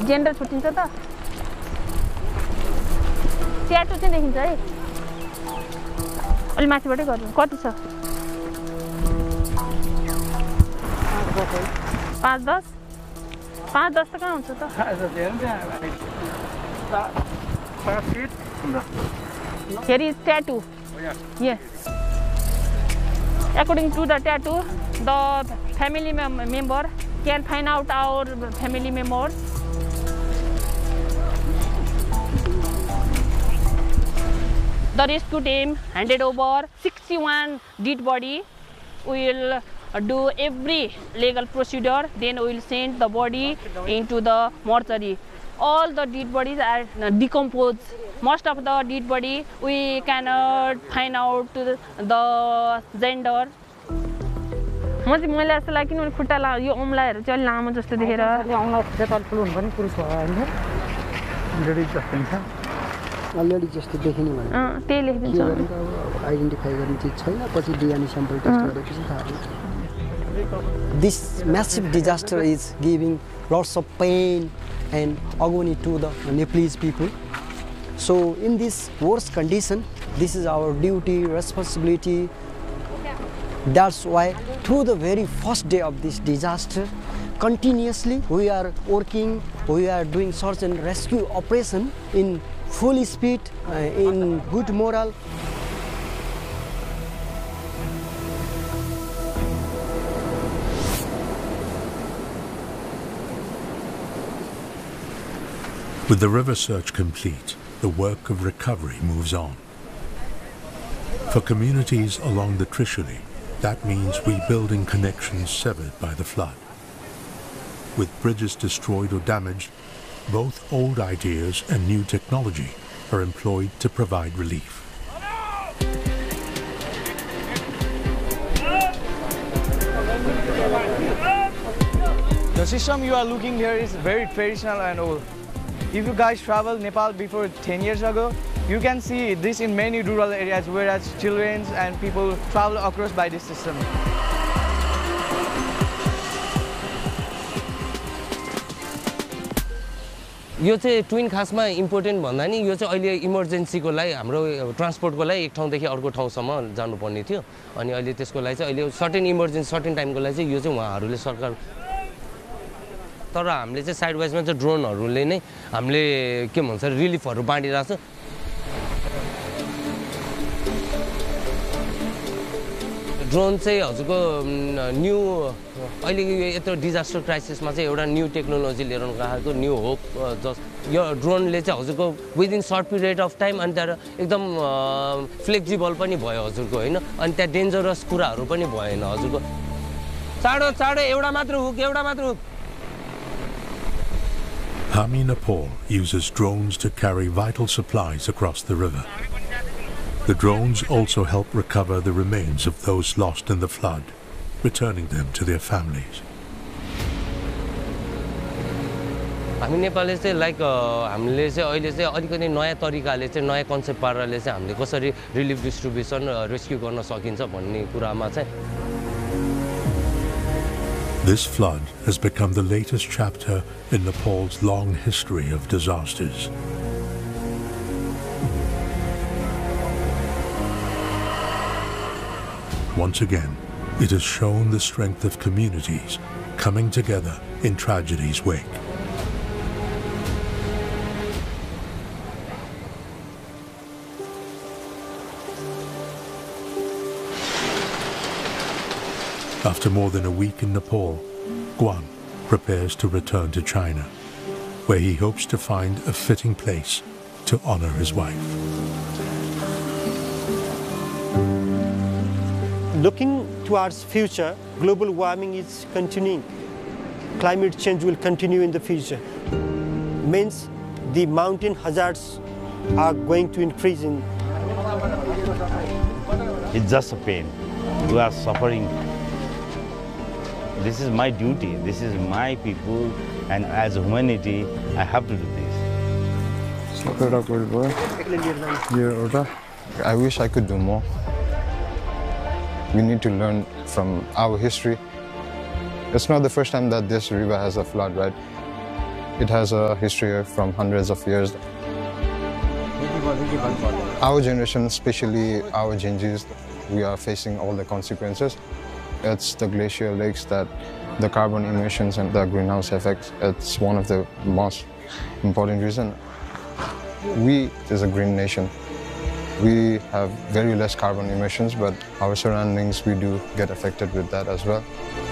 Gender छुट्टिन्छ त tattoo चाहिँ देखिन्छ है अलि माथिबाटै गर्नु कति छ 5-10 5-10 त कहाँ हुन्छ त here is tattoo yes according to the tattoo the family member can find out our family members the rescue team handed over 61 dead body. We will do every legal procedure, then we will send the body into the mortuary. All the dead bodies are decomposed. Most of the dead body we cannot find out the gender. मैले जस्तो लाग्यो किनभने खुट्टा यो औँलाहरू चाहिँ अलि लामो जस्तो देखेर औँला खुट्टा तलफुल हुनु पनि पुरुष हो हैन लेडी जस्तो हुन्छ अलरेडी जस्तो देखिने भने त्यही लेखिदिन्छ आइडेन्टिफाई गर्ने चीज छैन पछि डीएनए सैंपल टेस्ट गरेपछि थाहा हुन्छ This massive disaster is giving lots of pain and agony to the Nepalese people. So in this worst condition, this is our duty, responsibility. That's why through the very first day of this disaster, continuously we are working, we are doing search and rescue operation in full speed, in good morale. With the river search complete, the work of recovery moves on. For communities along the Trishuli, that means rebuilding connections severed by the flood. With bridges destroyed or damaged, both old ideas and new technology are employed to provide relief. The system you are looking here is very traditional and old. If you guys travel Nepal before 10 years ago, you can see this in many rural areas, whereas children and people travel across by this system. यो चाहिँ twin खासमा important भन्दा नि यो चाहिँ अहिले इमर्जेन्सीको लागि हाम्रो ट्रान्सपोर्टको लागि एक ठाउँदेखि अर्को ठाउँसम्म जानुपर्ने थियो अनि अहिले त्यसको लागि चाहिँ अहिले सर्टेन इमर्जेन्सी सर्टेन टाइमको लागि चाहिँ यो चाहिँ उहाँहरूले सरकार तर हामीले चाहिँ साइड वाइजमा चाहिँ ड्रोनहरूले नै हामीले के भन्छ रिलिफहरू बाँडिरहेको छ ड्रोन चाहिँ हजुरको न्यू अहिले यत्रो डिजास्टर क्राइसिसमा चाहिँ एउटा न्यू टेक्नोलोजी लिएर गएको न्यू होप जस्ट यो ड्रोनले चाहिँ हजुरको within shirt period of time अनि त्यहाँ एकदम फ्लेक्सिबल पनि भयो हजुरको हैन अनि त्यहाँ डेन्जरस कुराहरू पनि भएन हजुरको चाँडो चाँडो एउटा मात्र hook Hami, Nepal uses drones to carry vital supplies across the river. The drones also help recover the remains of those lost in the flood, returning them to their families. हामी नेपालले चाहिँ लाइक हामीले चाहिँ अहिले चाहिँ अलिकति नयाँ तरिकाले चाहिँ नयाँ कन्सेप्ट पाराले चाहिँ हामीले कसरी रिलिफ डिस्ट्रिब्युसन रेस्क्यु गर्न सकिन्छ भन्ने कुरामा चाहिँ This flood has become the latest chapter in Nepal's long history of disasters. Once again, it has shown the strength of communities coming together in tragedy's wake. After more than a week in Nepal, Guan prepares to return to China, where he hopes to find a fitting place to honor his wife. Looking towards future, global warming is continuing. Climate change will continue in the future. Means the mountain hazards are going to increase in. It's just a pain. You are suffering. This is my duty, this is my people, and as humanity, I have to do this. I wish I could do more. We need to learn from our history. It's not the first time that this river has a flood, right? It has a history from hundreds of years. Our generation, especially our Gen Zs, we are facing all the consequences. It's the glacial lakes that the carbon emissions and the greenhouse effects, it's one of the most important reasons. We is a green nation. We have very less carbon emissions, but our surroundings, we do get affected with that as well.